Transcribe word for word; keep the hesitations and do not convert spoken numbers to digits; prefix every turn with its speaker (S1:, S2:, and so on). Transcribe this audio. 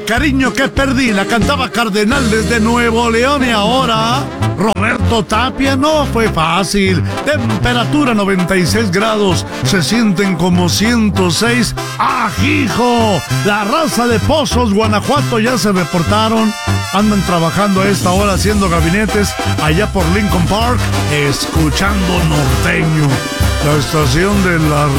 S1: cariño que perdí, la cantaba Cardenal desde Nuevo León y ahora Roberto Tapia. No fue fácil. Temperatura noventa y seis grados, se sienten como ciento seis. ¡Ajijo! La raza de Pozos, Guanajuato ya se reportaron. Andan trabajando a esta hora haciendo gabinetes allá por Lincoln Park, escuchando Norteño, la estación de la